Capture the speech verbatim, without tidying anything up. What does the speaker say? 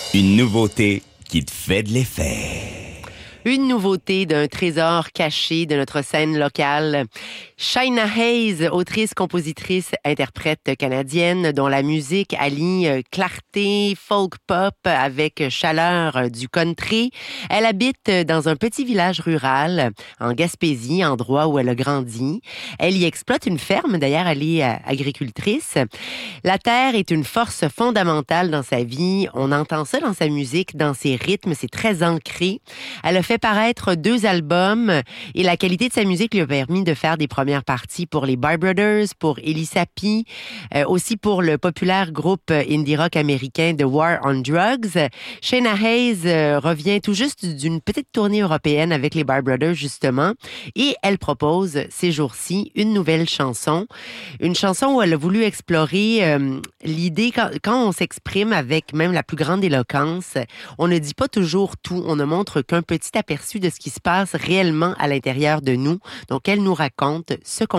Une nouveauté qui te fait de l'effet. Une nouveauté d'un trésor caché de notre scène locale. Chynna Hayes, autrice, compositrice, interprète canadienne dont la musique allie clarté, folk pop avec chaleur du country. Elle habite dans un petit village rural en Gaspésie, endroit où elle a grandi. Elle y exploite une ferme, d'ailleurs elle est agricultrice. La terre est une force fondamentale dans sa vie. On entend ça dans sa musique, dans ses rythmes, c'est très ancré. Elle a fait paraître deux albums et la qualité de sa musique lui a permis de faire des premières parties pour les Bar Brothers, pour Elie Sapi, euh, aussi pour le populaire groupe indie rock américain The War on Drugs. Chynna Hayes euh, revient tout juste d'une petite tournée européenne avec les Bar Brothers justement et elle propose ces jours-ci une nouvelle chanson, une chanson où elle a voulu explorer euh, l'idée quand, quand on s'exprime avec même la plus grande éloquence, on ne dit pas toujours tout, on ne montre qu'un petit aperçu de ce qui se passe réellement à l'intérieur de nous. Donc, elle nous raconte ce qu'on